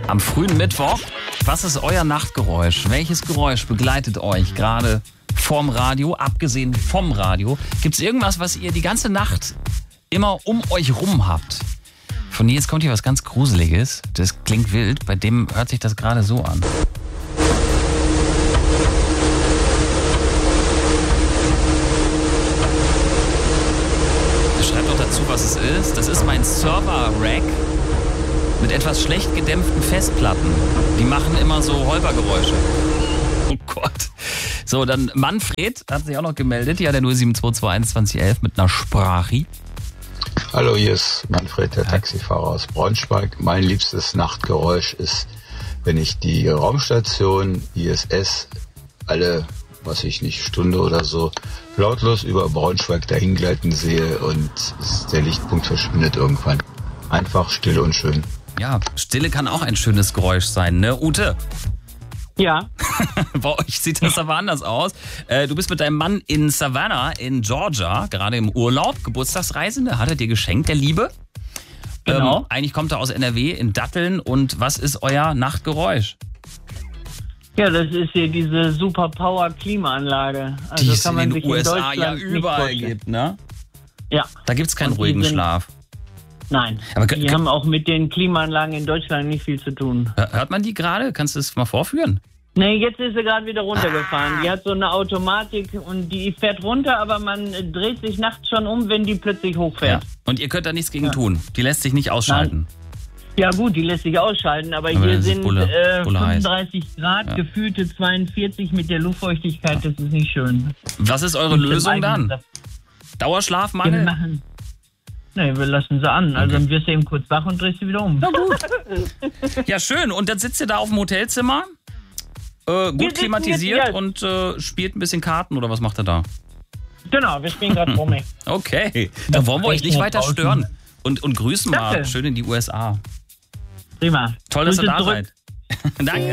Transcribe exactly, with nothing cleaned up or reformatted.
Am frühen Mittwoch. Was ist euer Nachtgeräusch? Welches Geräusch begleitet euch gerade vorm Radio, abgesehen vom Radio? Gibt es irgendwas, was ihr die ganze Nacht immer um euch rum habt? Von Nils kommt hier was ganz Gruseliges. Das klingt wild. Bei dem hört sich das gerade so an. Schreibt doch dazu, was es ist. Das ist mein Server-Rack mit etwas schlecht gedämpften Festplatten. Die machen immer so Holpergeräusche. Oh Gott. So, dann Manfred hat sich auch noch gemeldet. Ja, der null sieben zwei zwei eins zwanzig elf mit einer Sprache. Hallo, hier ist Manfred, der Taxifahrer aus Braunschweig. Mein liebstes Nachtgeräusch ist, wenn ich die Raumstation I S S alle, was ich nicht, Stunde oder so, lautlos über Braunschweig dahingleiten sehe und der Lichtpunkt verschwindet irgendwann. Einfach still und schön. Ja, Stille kann auch ein schönes Geräusch sein, ne, Ute? Ja. Bei euch sieht das aber anders aus. Äh, du bist mit deinem Mann in Savannah in Georgia, gerade im Urlaub, Geburtstagsreisende, hat er dir geschenkt, der Liebe. Genau. Ähm, eigentlich kommt er aus N R W in Datteln. Und was ist euer Nachtgeräusch? Ja, das ist hier diese Super-Power-Klimaanlage. Also Die es kann in man den sich U S A in ja Deutschland nicht überall vorstellen. gibt, ne? Ja. Da gibt es keinen Und die ruhigen sind- Schlaf. Nein, Aber die k- haben auch mit den Klimaanlagen in Deutschland nicht viel zu tun. Hör- Hört man die gerade? Kannst du das mal vorführen? Nee, jetzt ist sie gerade wieder runtergefahren. Die hat so eine Automatik und die fährt runter, aber man äh, dreht sich nachts schon um, wenn die plötzlich hochfährt. Und ihr könnt da nichts gegen Ja. tun. Die lässt sich nicht ausschalten. Ja gut, die lässt sich ausschalten, aber, Aber hier das ist sind Bulle- äh, Bulle heiß. fünfunddreißig Grad, Ja. gefühlte zweiundvierzig mit der Luftfeuchtigkeit, das ist nicht schön. Was ist eure Und im Lösung eigenen dann? Saft. Wir Dauerschlafmangel? machen. Nee, wir lassen sie an. Also Okay. dann wirst du eben kurz wach und drehst sie wieder um. Na gut. Ja, schön. Und dann sitzt ihr da auf dem Hotelzimmer, äh, Wir gut sitzen klimatisiert jetzt hier. und äh, spielt ein bisschen Karten oder was macht er da? Genau, wir spielen gerade rum. Okay, dann wollen wir euch nicht regnet weiter draußen. stören. Und, und grüßen mal Danke. schön in die U S A. Prima. Toll, dass ihr Grüße da zurück. seid. Danke.